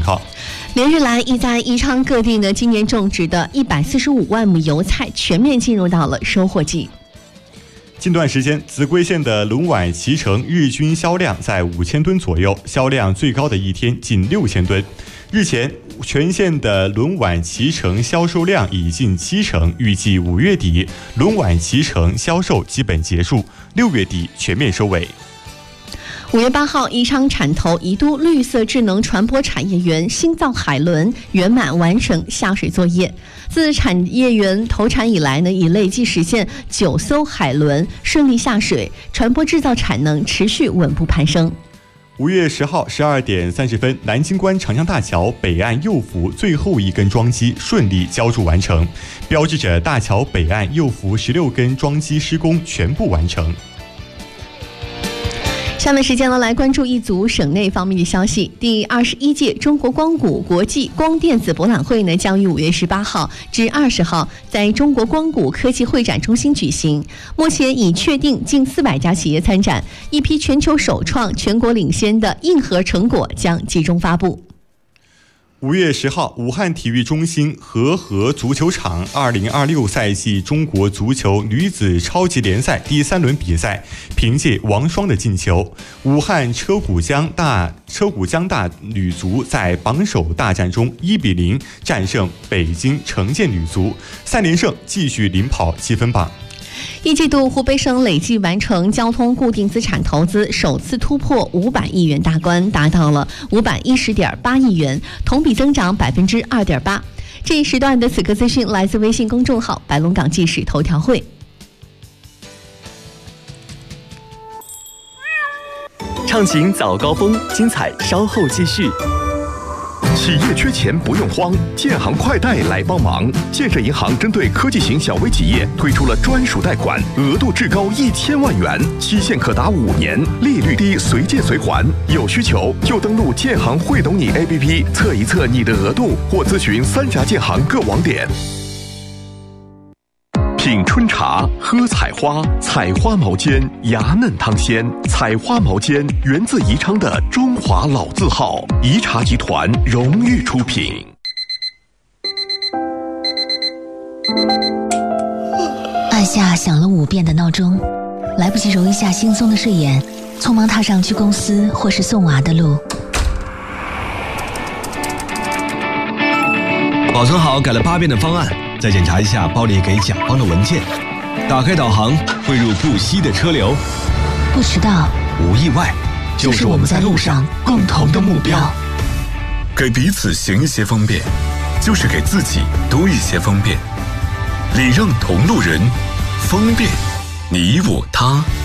号。 连日来，在宜昌各地呢，今年种植的145万亩油菜全面进入到了收获季。 近段时间，秭归县的轮碗脐橙日均销量在5000吨左右，销量最高的一天近6000吨。日前，全县的轮碗脐橙销售量已近70%，预计5月底轮碗脐橙销售基本结束，6月底全面收尾。 5月8号，宜昌产投宜都绿色智能船舶产业园新造海轮圆满完成下水作业。自产业园投产以来呢，已累计实现9艘海轮顺利下水，船舶制造产能持续稳步攀升。 5月10号12点30分，南京关长江大桥北岸右幅最后一根桩基顺利浇筑完成，标志着大桥北岸右幅16根桩基施工全部完成。 下面时间呢，来关注一组省内方面的消息。第21届中国光谷国际光电子博览会呢，将于5月18号至20号在中国光谷科技会展中心举行。目前已确定近400家企业参展，一批全球首创、全国领先的硬核成果将集中发布。 5月10号，武汉体育中心和合足球场2026赛季中国足球女子超级联赛第3轮比赛，凭借王霜的进球，武汉车骨江大女足在榜首大战中1比0战胜北京城建女足，3连胜，继续领跑积分榜。 一季度，湖北省累计完成交通固定资产投资首次突破500亿元大关，达到了510.8亿元，同比增长2.8%。这一时段的此刻资讯来自微信公众号白龙港纪实头条会。 畅行早高峰，精彩稍后继续。 企业缺钱不用慌，建行快贷来帮忙。建设银行针对科技型小微企业推出了专属贷款，额度至高1000万元，期限可达5年，利率低，随借随还。有需求就登录建行会懂你 APP 测一测你的额度，或咨询3家建行各网点。品春茶，喝采花，采花毛尖，芽嫩汤鲜。采花毛尖源自宜昌的中华老字号，宜茶集团荣誉出品。 按下响了5遍的闹钟，来不及揉一下惺忪的睡眼，匆忙踏上去公司或是送娃的路。 保存好改了8遍的方案，再检查一下包里给甲方的文件，打开导航，汇入不息的车流， 不迟到， 无意外，就是我们在路上共同的目标。 给彼此行一些方便，就是给自己多一些方便。礼让同路人，方便你我他。